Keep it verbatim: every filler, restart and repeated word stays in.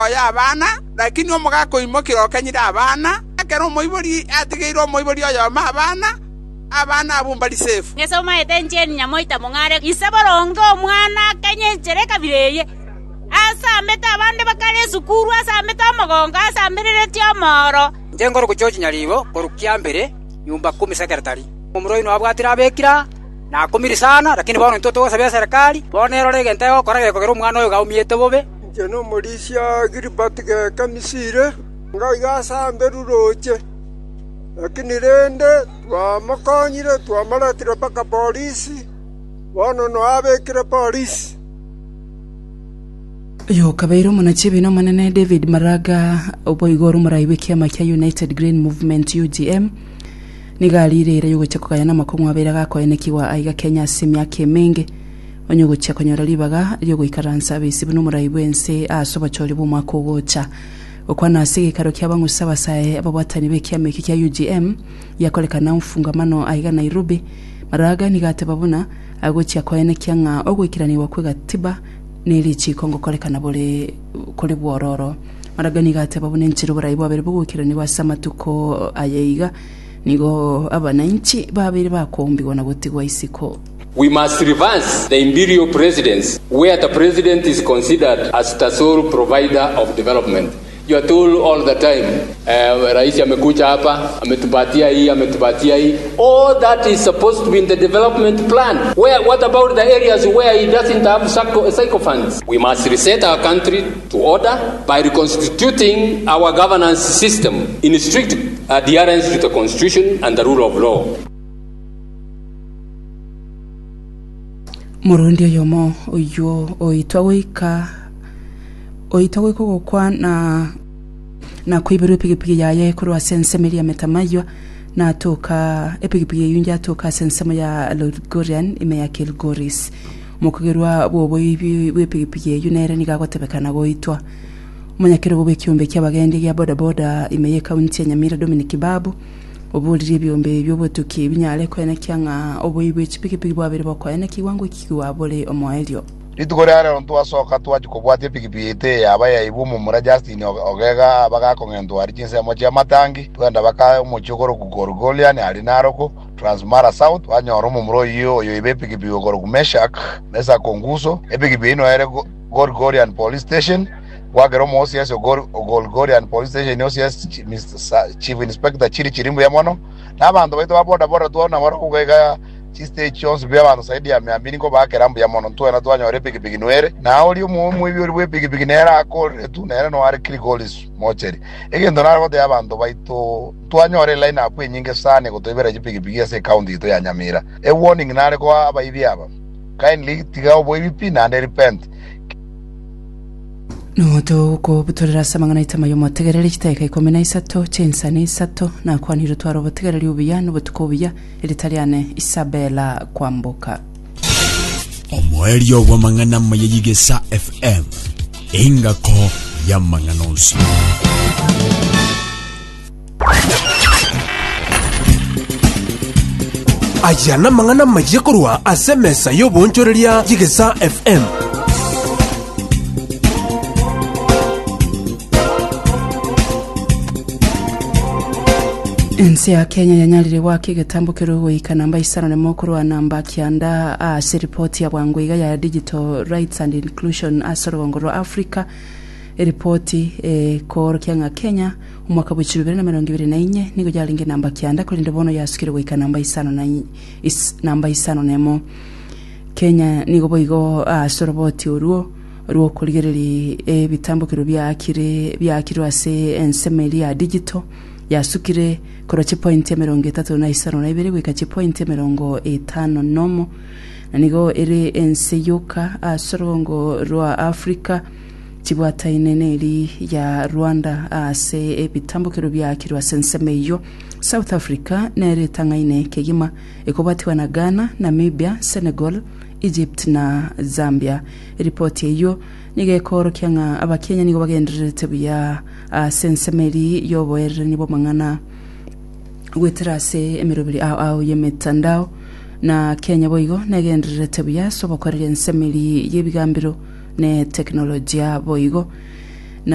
ya abana lakini omugako imokiro kanyira abana akero moibori atigiro moibori oyo ma abana abana abumbali safe ngesoma etenjeni nyamoita mongare iseborongo omwana kenyenjere kabireye asa meta abande bakare sukuru asa meta amagonga asa mbirire tyomoro njengoro kuchochi nyalibo korukia mbere nyumba kumi secretary umuro ino abwatira abekira na kumiri sana lakini bono ntoto wose bya serikali bonero regente okora gekogera umwana oyo gaumiete bobe jeno Mauricia Gilbert ge kamisire ngai gasambe ruroche lakini rende twamakonyire twamaratira paka polisi bono no abekira polisi yo kabairo munachibi no manene David Maraga oboigoro muraiwe kiama kya United Green Movement U G M nigalire yo guchekokanya na makungu abera gakoenekiwa aiga Kenya simya kemenge onyo guchekonyora libaga ryo guikaransa bisi buno muraiwe nse asoba chori bu makogocha okwana asige karo kya bangu sabasaye ababwatani be kiama kya U G M yakolekana mfungamano aiga Nairobi Maraga nigate babuna agochya koenekia nga ogwikiraniwa kwegatiba nili chikongo kolekana bole kole bwororo Maraga nigate babune nchiro buraibo abere bugukirani basamatuko ayeiga nigo abananchi babiri bakombigwa na gutigwa isiko. We must reverse the imperial presidents where the president is considered as the sole provider of development. You are told all the time, uh, Raisi amekuja hapa, ametupatia hii, ametupatia hii. All that is supposed to be in the development plan. Where, what about the areas where he doesn't have psycho funds? We must reset our country to order by reconstituting our governance system in strict adherence to the constitution and the rule of law. Murundi yomo oyo oitawika oitawiko gukwa na na kwibiru pigipigi yaye kuri asensemeli ya metamaywa na atoka epigipigi yunja atoka sensemo ya Lodgorian ime ya Kilgoris mukugerwa bobo ibi wepigipigi yunere nigagotebekana goitwa munyakiro bobe kiumbe cy'abagende ya boda boda ime ya county ya Nyamira Dominic Babu obuliri byombe byobotuki binyale kwene kyanga oboyibwe chipigipigi bwabere bakwene kiwango kiwa bole omoelio Litugore ara onto asoka twaje kubwate pigipigite abaya ibumu mura Justin ogega baga kongendo ari chinse mo cha matangi twanda baka mu chokoro ku Gorgolian ari naroko Transmara South wanyoro mu muro iyo yo ibe pigipigi ogoro ku Meshak nesa konguso epigipigi no ere Gorgolian Police Station wagero mo C S Gorgolian Police Station no C S Chief Inspector Chiri Chirimbu ya mono na bantu baito baboda boda tuona waro kugega Chiste chons bya bantu saidi ya miambini ko bakerambu ya mono tuena twanyore pigipigi nwere na oli mu mu ibyo rwe pigipigi nera akore tu nera no ari krigolis mocheri egendo naro de abantu baito twanyore line up nyinge sane gutebera pigipigi ya se county to ya Nyamira e warning nare ko abayibi aba kindly tiga oboyibi na repent no to ko butorera samangana itamayo mategerere kiteka ikome na isato chensani isato na kwaniro twaro bategerere ubiya no butukobiya Italiane Isabella Kwamboka Omwelio wa mangana mayigesa F M ingako ya manganonsi Ajana mangana majikorwa asemesa yo bonchoreria yigesa F M Nsi ya Kenya yanyalire wake gatambukiro goika namba isano ne mokuru wa namba kianda a uh, report ya bwangwiga ya Digital Rights and Inclusion asorongoro Africa report e kor kyanga Kenya umwaka wa bibiri na mirongo ibiri na ine nigo jalinge namba kianda kulinde bono yasukire goika namba isano na is namba isano nemo Kenya nigo boigo asoroboti uh, uruo ruo kuligereri e bitambukiro byakire byakirwa ase ensemeli ya digital yasukire koroche point ya mirongo itatu na isano na ibiri wikache point ya mirongo itano nomo na nigo ere enseyuka asorongo rwa Afrika chibwata ineneri ya Rwanda ase ebitambukiro byakirwa sensemeyo South Africa nere tangaine kegima ekobatiwa na Ghana, Namibia, Senegal, Egypt na Zambia. Report yeyo nige koro kyanga abakenya nigo bagenderete bya uh, sensemeri yoboere nibo mangana wetrase emirobiri au au yemetandao na Kenya boigo nagenderete bya so bakorera ensemeri yebigambiro ne teknolojia boigo